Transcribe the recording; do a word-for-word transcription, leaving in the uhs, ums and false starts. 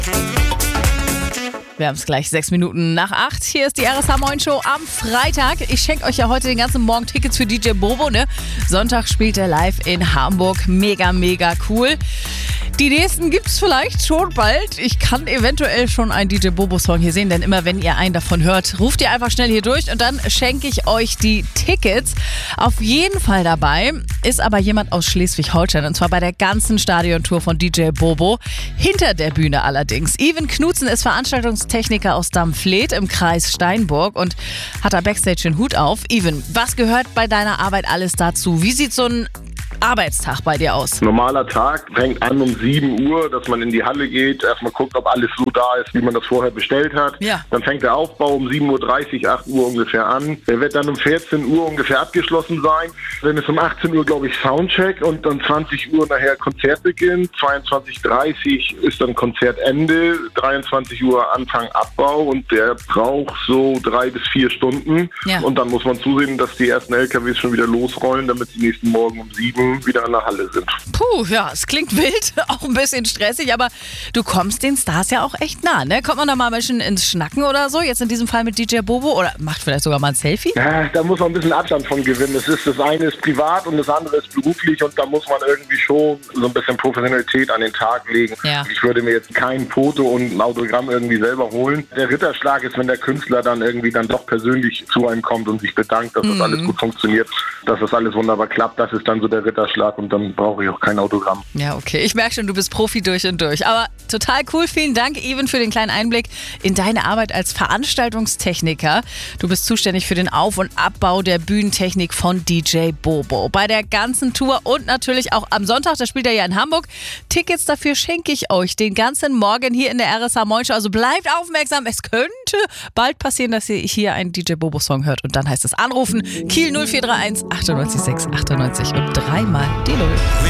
Wir haben es gleich sechs Minuten nach acht. Hier ist die R S H Moin Show am Freitag. Ich schenke euch ja heute den ganzen Morgen Tickets für D J Bobo, ne? Sonntag spielt er live in Hamburg. Mega, mega cool. Die nächsten gibt's vielleicht schon bald. Ich kann eventuell schon einen D J Bobo-Song hier sehen, denn immer wenn ihr einen davon hört, ruft ihr einfach schnell hier durch und dann schenke ich euch die Tickets. Auf jeden Fall dabei ist aber jemand aus Schleswig-Holstein und zwar bei der ganzen Stadiontour von D J Bobo. Hinter der Bühne allerdings. Even Knutzen ist Veranstaltungstechniker aus Dammfleet im Kreis Steinburg und hat da Backstage den Hut auf. Even, was gehört bei deiner Arbeit alles dazu? Wie sieht so ein Arbeitstag bei dir aus? Normaler Tag fängt an um sieben Uhr, dass man in die Halle geht, erstmal guckt, ob alles so da ist, wie man das vorher bestellt hat. Ja. Dann fängt der Aufbau um sieben Uhr dreißig, acht Uhr ungefähr an. Der wird dann um vierzehn Uhr ungefähr abgeschlossen sein. Dann ist um achtzehn Uhr, glaube ich, Soundcheck und dann zwanzig Uhr nachher Konzertbeginn. zweiundzwanzig Uhr dreißig ist dann Konzertende, dreiundzwanzig Uhr Anfang Abbau und der braucht so drei bis vier Stunden. Ja. Und dann muss man zusehen, dass die ersten L K Ws schon wieder losrollen, damit sie nächsten Morgen um sieben wieder in der Halle sind. Puh, ja, es klingt wild, auch ein bisschen stressig, aber du kommst den Stars ja auch echt nah, ne? Kommt man da mal ein bisschen ins Schnacken oder so? Jetzt in diesem Fall mit D J Bobo oder macht vielleicht sogar mal ein Selfie? Ja, da muss man ein bisschen Abstand von gewinnen. Das, ist, das eine ist privat und das andere ist beruflich und da muss man irgendwie schon so ein bisschen Professionalität an den Tag legen. Ja. Ich würde mir jetzt kein Foto und ein Autogramm irgendwie selber holen. Der Ritterschlag ist, wenn der Künstler dann irgendwie dann doch persönlich zu einem kommt und sich bedankt, dass mhm. das alles gut funktioniert, dass das alles wunderbar klappt. Das ist dann so der Ritterschlag und dann brauche ich auch kein Autogramm. Ja, okay. Ich merke schon, du bist Profi durch und durch. Aber total cool. Vielen Dank, Even, für den kleinen Einblick in deine Arbeit als Veranstaltungstechniker. Du bist zuständig für den Auf- und Abbau der Bühnentechnik von D J Bobo. Bei der ganzen Tour und natürlich auch am Sonntag, da spielt er ja in Hamburg. Tickets dafür schenke ich euch den ganzen Morgen hier in der R S H Moin Show. Also bleibt aufmerksam. Es könnte bald passieren, dass ihr hier einen D J Bobo-Song hört. Und dann heißt es anrufen. Kiel null vier drei eins achtundneunzig sechs achtundneunzig und dreimal die Null.